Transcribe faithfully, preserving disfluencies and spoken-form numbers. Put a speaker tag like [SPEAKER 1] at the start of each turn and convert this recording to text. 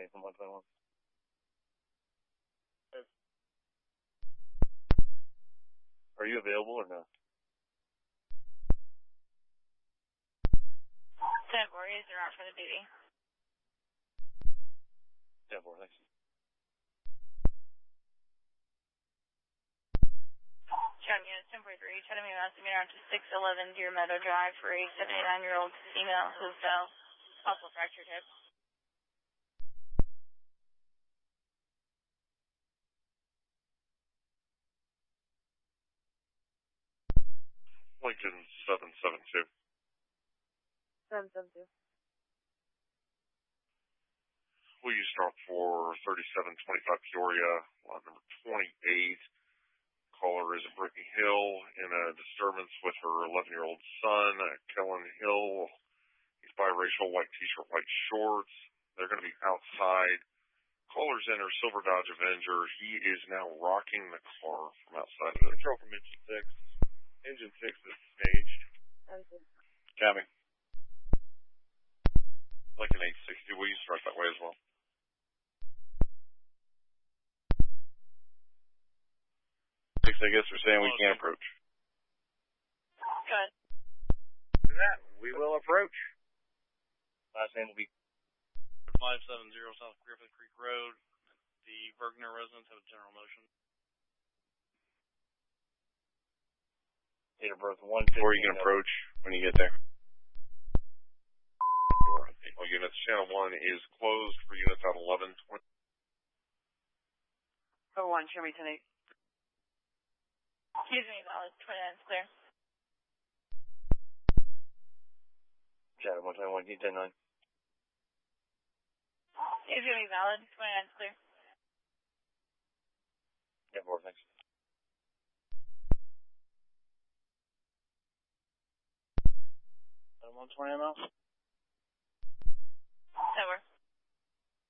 [SPEAKER 1] twenty from one twenty-one. Are you available or no?
[SPEAKER 2] ten four, user out for the duty.
[SPEAKER 1] ten four, thanks.
[SPEAKER 2] Chad unit ten forty-three, Chatham Mass, out to six eleven Deer Meadow Drive for a seventy-nine-year-old female who fell, possible fractured hip.
[SPEAKER 3] Lincoln seven seven two.
[SPEAKER 2] seven seven two.
[SPEAKER 3] Will you start for thirty-seven twenty-five Peoria, lot number twenty-eight. Caller is at Brittany Hill in a disturbance with her eleven-year-old son, Kellen Hill. He's biracial, white t-shirt, white shorts. They're going to be outside. Caller's in her Silver Dodge Avenger. He is now rocking the car from outside of it.
[SPEAKER 1] Control from engine six. Engine six is staged.
[SPEAKER 3] Copy. Lincoln eight sixty, will you start that way as well?
[SPEAKER 1] Six, I guess we're saying we can't approach.
[SPEAKER 2] Good.
[SPEAKER 1] For that, we will approach. Last name will be
[SPEAKER 4] five seven zero South Griffith Creek Road. The Bergner residents have a general motion.
[SPEAKER 1] date of birth one fifteen.
[SPEAKER 3] Or you can approach when you get there. Well, units, channel one is closed for units at eleven twenty.
[SPEAKER 2] Oh, one, show me ten eight. Excuse me, valid, twenty-nine is clear.
[SPEAKER 1] Chatham one twenty-one, G ten nine.
[SPEAKER 2] Excuse me, valid, twenty-nine is clear.
[SPEAKER 1] ten four, thanks.
[SPEAKER 4] one twenty M L?